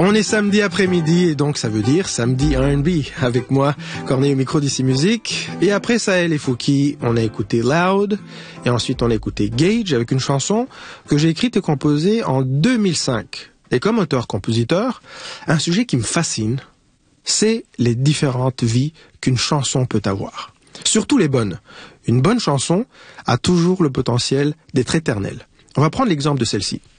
On est samedi après-midi et donc ça veut dire samedi R&B. Avec moi, Corneille au micro d'Ici Musique. Et après Sahel et Fouki, on a écouté Loud. Et ensuite on a écouté Gage avec une chanson que j'ai écrite et composée en 2005. Et comme auteur-compositeur, un sujet qui me fascine, c'est les différentes vies qu'une chanson peut avoir. Surtout les bonnes. Une bonne chanson a toujours le potentiel d'être éternelle. On va prendre l'exemple de celle-ci.